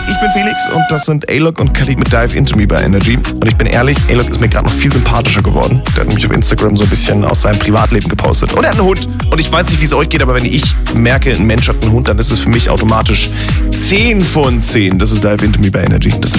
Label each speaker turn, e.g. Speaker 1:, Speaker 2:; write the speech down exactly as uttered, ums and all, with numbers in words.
Speaker 1: ich bin Felix und das sind A-Log und Khalid mit Dive Into Me bei Energy. Und ich bin ehrlich, A-Log ist mir gerade noch viel sympathischer geworden. Der hat nämlich auf Instagram so ein bisschen aus seinem Privatleben gepostet. Und er hat einen Hund. Und ich weiß nicht, wie es euch geht, aber wenn ich merke, ein Mensch hat einen Hund, dann ist es für mich automatisch zehn von zehn. Das ist Dive Into Me bei Energy. Das